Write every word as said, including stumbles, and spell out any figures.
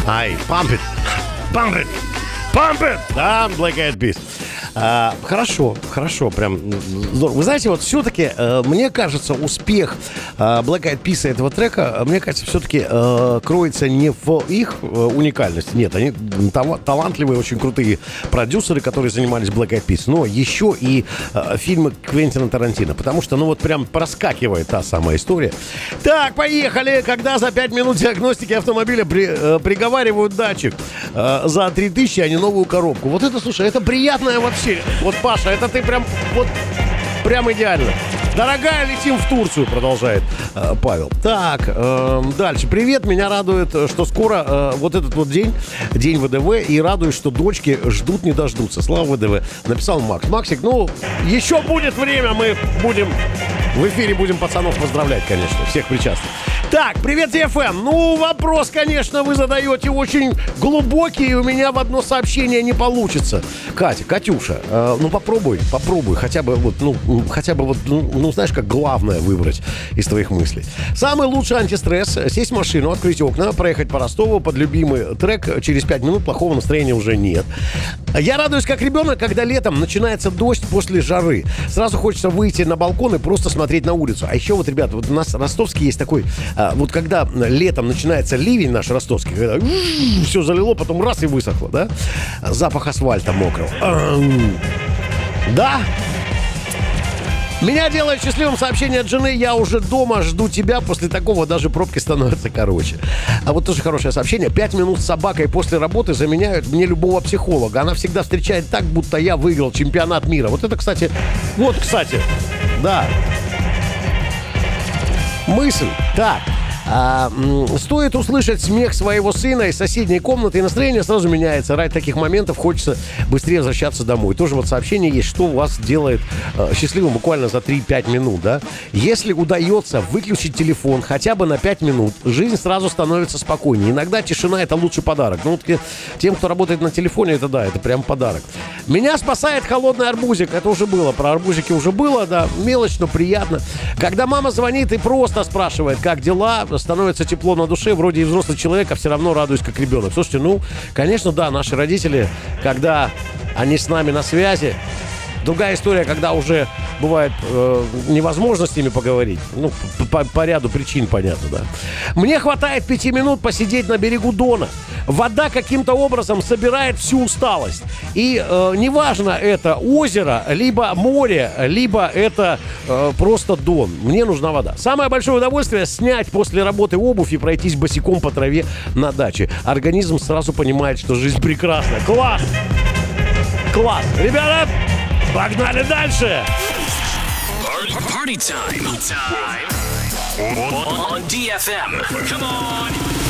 Ай, pump it, pump it, pump it. Да, Black Eyed Peas. А, хорошо, хорошо, прям здорово. Вы знаете, вот все-таки, э, мне кажется, успех э, Black Eyed Peas этого трека, мне кажется, все-таки э, кроется не в их э, уникальности. Нет, они тал- талантливые, очень крутые продюсеры, которые занимались Black Eyed Peas, но еще и э, фильмы Квентина Тарантино, потому что, ну вот прям проскакивает та самая история. Так, поехали. Когда за пять минут диагностики автомобиля при, э, приговаривают датчик э, за три тысячи, а не новую коробку. Вот это, слушай, это приятная вообще. Вот, Паша, это ты прям, вот, прям идеально. Дорогая, летим в Турцию, продолжает э, Павел. Так, э, дальше. Привет, меня радует, что скоро э, вот этот вот день, день ВДВ, и радует, что дочки ждут не дождутся. Слава ВДВ. Написал Макс. Максик, ну, еще будет время, мы будем в эфире, будем пацанов поздравлять, конечно, всех причастных. Так, привет, эф эм. Ну, вопрос, конечно, вы задаете очень глубокий, и у меня в одно сообщение не получится. Катя, Катюша, э, ну попробуй, попробуй, хотя бы вот, ну, хотя бы вот, ну, ну, знаешь, как главное выбрать из твоих мыслей. Самый лучший антистресс — сесть в машину, открыть окна, проехать по Ростову под любимый трек. Через пять минут плохого настроения уже нет. Я радуюсь, как ребенок, когда летом начинается дождь после жары. Сразу хочется выйти на балкон и просто смотреть на улицу. А еще вот, ребята, вот у нас ростовский есть такой... Вот когда летом начинается ливень наш ростовский, когда все залило, потом раз и высохло, да? Запах асфальта мокрого. Да? Меня делает счастливым сообщение от жены: я уже дома, жду тебя. После такого даже пробки становятся короче. А вот тоже хорошее сообщение. Пять минут с собакой после работы заменяют мне любого психолога. Она всегда встречает так, будто я выиграл чемпионат мира. Вот это, кстати, вот, кстати, да. Мысль. Так. А, м, стоит услышать смех своего сына из соседней комнаты, и настроение сразу меняется. Ради таких моментов хочется быстрее возвращаться домой. Тоже вот сообщение есть, что вас делает э, счастливым буквально за три-пять минут, да? Если удается выключить телефон хотя бы на пять минут, жизнь сразу становится спокойнее. Иногда тишина — это лучший подарок. Ну, вот тем, кто работает на телефоне, это да, это прям подарок. Меня спасает холодный арбузик. Это уже было, про арбузики уже было, да. Мелочь, но приятно. Когда мама звонит и просто спрашивает, как дела, становится тепло на душе, вроде и взрослый человек, а все равно радуюсь, как ребенок. Слушайте, ну, конечно, да, наши родители, когда они с нами на связи, другая история, когда уже бывает э, невозможно с ними поговорить. Ну, по, по ряду причин, понятно, да. Мне хватает пяти минут посидеть на берегу Дона. Вода каким-то образом собирает всю усталость. И э, неважно, это озеро, либо море, либо это э, просто Дон. Мне нужна вода. Самое большое удовольствие — снять после работы обувь и пройтись босиком по траве на даче. Организм сразу понимает, что жизнь прекрасна. Класс! Класс! Ребята, погнали дальше! Party time. Time. On ди эф эм. Come on.